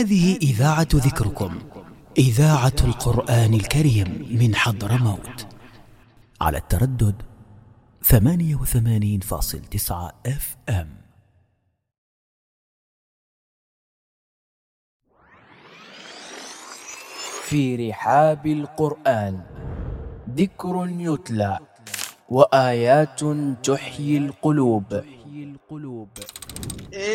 هذه إذاعة ذكركم، إذاعة القرآن الكريم من حضرموت، على التردد 88.9 FM. في رحاب القرآن ذكر يتلى وآيات تحيي القلوب.